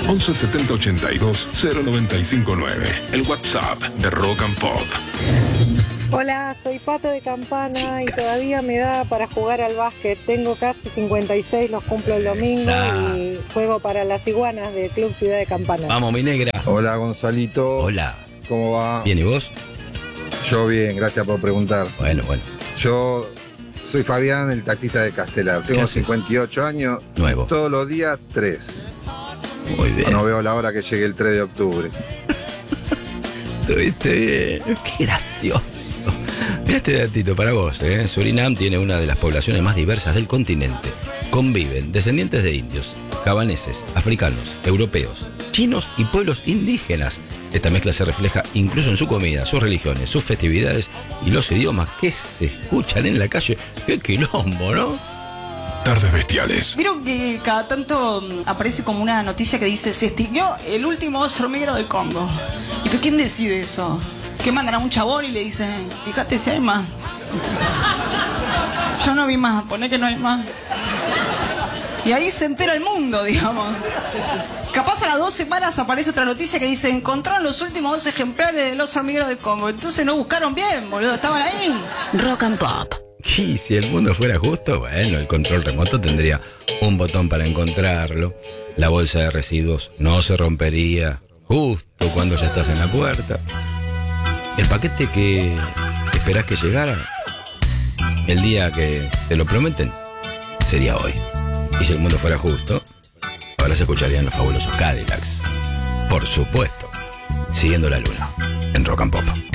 11 70 82 0959. El WhatsApp de Rock and Pop. Hola, soy Pato de Campana y todavía me da para jugar al básquet. Tengo casi 56, los cumplo el domingo y juego para las Iguanas del Club Ciudad de Campana. Vamos, mi negra. Hola, Gonzalito. Hola. ¿Cómo va? Bien, ¿y vos? Yo bien, gracias por preguntar. Bueno. Yo soy Fabián, el taxista de Castelar. Tengo 58 años. Nuevo. Todos los días 3. Muy bien. No veo la hora que llegue el 3 de octubre. Estuviste bien. Qué gracioso. Mira este datito para vos, ¿eh? Surinam tiene una de las poblaciones más diversas del continente. Conviven descendientes de indios, javaneses, africanos, europeos, chinos y pueblos indígenas. Esta mezcla se refleja incluso en su comida, sus religiones, sus festividades y los idiomas que se escuchan en la calle. ¡Qué quilombo!, ¿no? Tardes bestiales. Vieron que cada tanto aparece como una noticia que dice: se extinguió el último oso hormiguero del Congo. ¿Y pero quién decide eso? ¿Qué mandan a un chabón y le dicen: fíjate si hay más? Yo no vi más, poné que no hay más. Y ahí se entera el mundo, digamos. Capaz a las 2 semanas aparece otra noticia que dice: encontraron los últimos 2 ejemplares del oso hormiguero del Congo. Entonces no buscaron bien, boludo, estaban ahí. Rock and Pop. Y si el mundo fuera justo, bueno, el control remoto tendría un botón para encontrarlo. La bolsa de residuos no se rompería justo cuando ya estás en la puerta. El paquete que esperás que llegara el día que te lo prometen sería hoy. Y si el mundo fuera justo, ahora se escucharían los fabulosos Cadillacs. Por supuesto, siguiendo la luna en Rock and Pop.